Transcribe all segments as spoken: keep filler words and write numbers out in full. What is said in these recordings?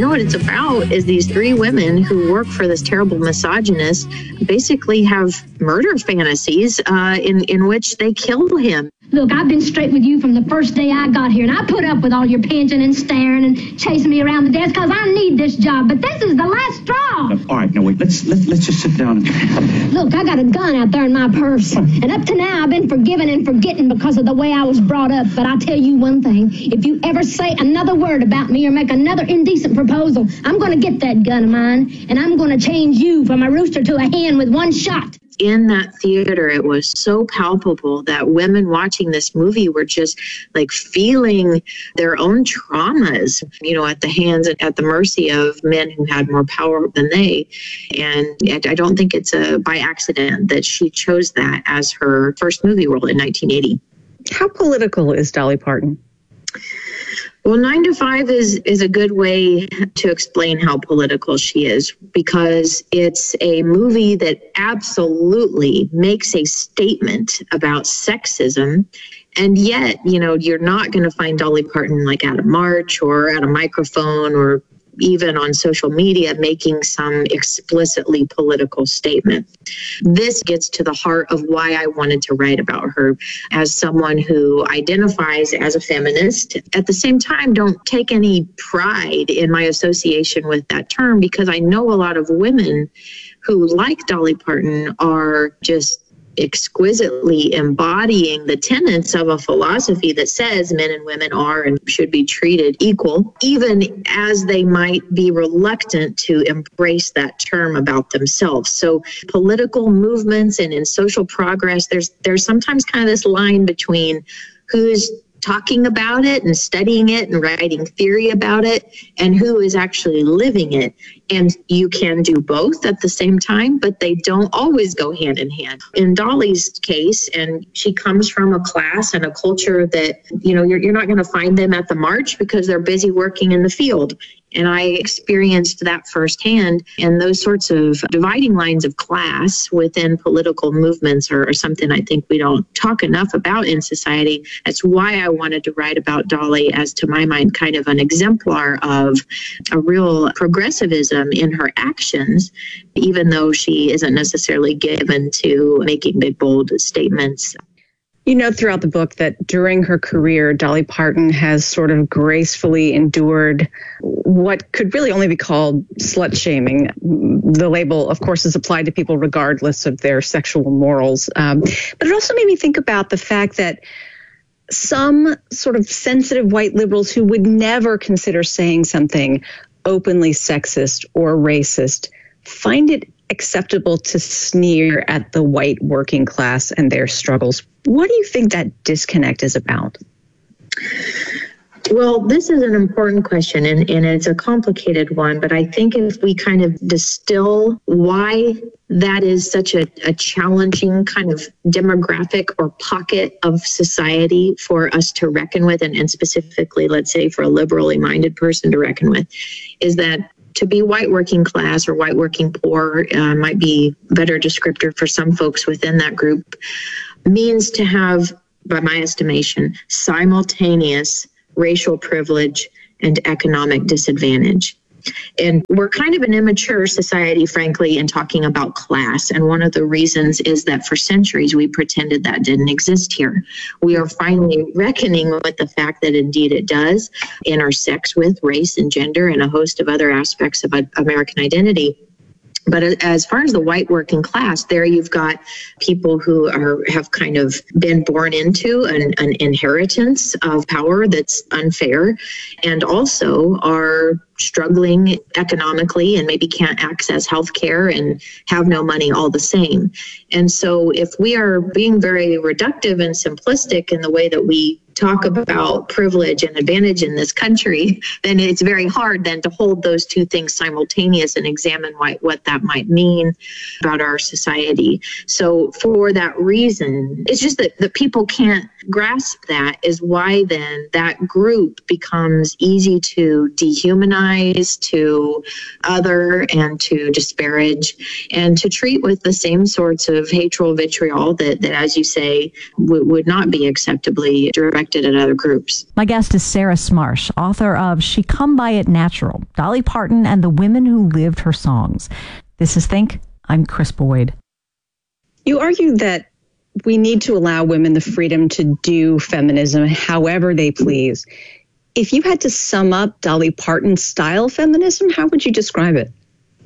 know what it's about is these three women who work for this terrible misogynist basically have murder fantasies uh, in, in which they kill him. Look, I've been straight with you from the first day I got here, and I put up with all your pinching and staring and chasing me around the desk because I need this job, but this is the last straw. All right, no, wait, let's, let's, let's just sit down. And... Look, I got a gun out there in my purse, and up to now I've been forgiven and forgetting because of the way I was brought up, but I'll tell you one thing. If you ever say another word about me or make another indecent proposal, I'm going to get that gun of mine, and I'm going to change you from a rooster to a hen with one shot. In that theater, it was so palpable that women watching this movie were just like feeling their own traumas, you know, at the hands and at the mercy of men who had more power than they. And I don't think it's a by accident that she chose that as her first movie role in nineteen eighty. How political is Dolly Parton? Well, Nine to Five is, is a good way to explain how political she is, because it's a movie that absolutely makes a statement about sexism. And yet, you know, you're not going to find Dolly Parton like at a march or at a microphone or even on social media making some explicitly political statement. This gets to the heart of why I wanted to write about her as someone who identifies as a feminist. At the same time, don't take any pride in my association with that term, because I know a lot of women who, like Dolly Parton, are just exquisitely embodying the tenets of a philosophy that says men and women are and should be treated equal, even as they might be reluctant to embrace that term about themselves. So political movements and in social progress, there's there's sometimes kind of this line between who's talking about it and studying it and writing theory about it and who is actually living it. And you can do both at the same time, but they don't always go hand in hand. In Dolly's case, and she comes from a class and a culture that, you know, you're, you're not going to find them at the march because they're busy working in the field. And I experienced that firsthand. And those sorts of dividing lines of class within political movements are, are something I think we don't talk enough about in society. That's why I wanted to write about Dolly as, to my mind, kind of an exemplar of a real progressivism in her actions, even though she isn't necessarily given to making big, bold statements. You note throughout the book that during her career, Dolly Parton has sort of gracefully endured what could really only be called slut shaming. The label, of course, is applied to people regardless of their sexual morals. Um, but it also made me think about the fact that some sort of sensitive white liberals who would never consider saying something openly sexist or racist find it acceptable to sneer at the white working class and their struggles. What do you think that disconnect is about? Well, this is an important question, and, and it's a complicated one, but I think if we kind of distill why that is such a, a challenging kind of demographic or pocket of society for us to reckon with, and, and specifically, let's say, for a liberally minded person to reckon with, is that to be white working class or white working poor uh, might be a better descriptor for some folks within that group, means to have, by my estimation, simultaneous racial privilege and economic disadvantage. And we're kind of an immature society, frankly, in talking about class. And one of the reasons is that for centuries we pretended that didn't exist here. We are finally reckoning with the fact that indeed it does, intersects with race and gender and a host of other aspects of American identity. But as far as the white working class, there you've got people who are have kind of been born into an, an inheritance of power that's unfair, and also are struggling economically and maybe can't access health care and have no money all the same. And so if we are being very reductive and simplistic in the way that we talk about privilege and advantage in this country, then it's very hard then to hold those two things simultaneous and examine why, what that might mean about our society. So for that reason, it's just that the people can't grasp that, is why then that group becomes easy to dehumanize, to other, and to disparage, and to treat with the same sorts of hateful vitriol that, that as you say, w- would not be acceptably directed directed at other groups. My guest is Sarah Smarsh, author of She Come By It Natural, Dolly Parton and the Women Who Lived Her Songs. This is Think. I'm Chris Boyd. You argue that we need to allow women the freedom to do feminism however they please. If you had to sum up Dolly Parton's style feminism, how would you describe it?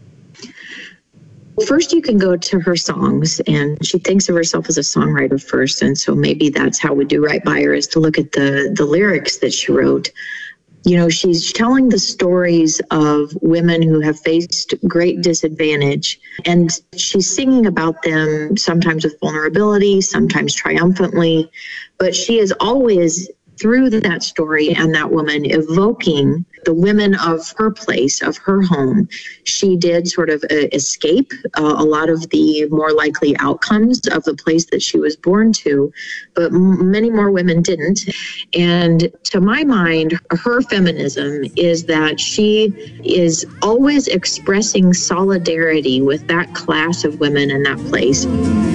First, you can go to her songs, and she thinks of herself as a songwriter first, and so maybe that's how we do right by her, is to look at the, the lyrics that she wrote. You know, she's telling the stories of women who have faced great disadvantage, and she's singing about them sometimes with vulnerability, sometimes triumphantly, but she is always, through that story and that woman, evoking the women of her place, of her home. She did sort of uh, escape uh, a lot of the more likely outcomes of the place that she was born to, but m- many more women didn't. And to my mind, her feminism is that she is always expressing solidarity with that class of women in that place.